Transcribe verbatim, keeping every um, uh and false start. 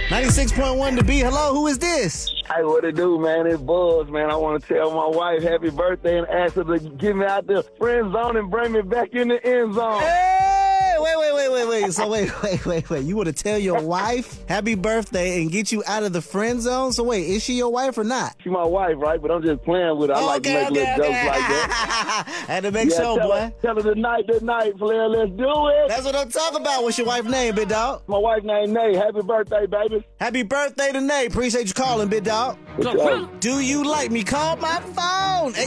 ninety-six point one to be. Hello, who is this? Hey, what it do, man? It's Buzz, man. I want to tell my wife happy birthday and ask her to get me out the friend zone and bring me back in the end zone. Hey, wait, wait, wait, wait, wait. So wait, wait, wait, wait. You want to tell your wife happy birthday and get you out of the friend zone? So wait, is she your wife or not? She my wife, right? But I'm just playing with her. I like to Okay, make okay, little okay. jokes like that. Had to make Yeah, sure, tell boy. her, tell her tonight, tonight, Flair. Let's do it. That's what I'm talking about. What's your wife's name, big dog? My wife named Nay. Happy birthday, baby. Happy birthday to Nate. Appreciate you calling, big dog. What's up? Do you like me? Call my phone.